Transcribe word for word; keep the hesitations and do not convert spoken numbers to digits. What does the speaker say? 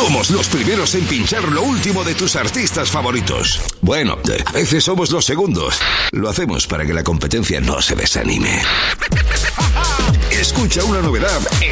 Somos los primeros en pinchar lo último de tus artistas favoritos. Bueno, a veces somos los segundos. Lo hacemos para que la competencia no se desanime. Escucha una novedad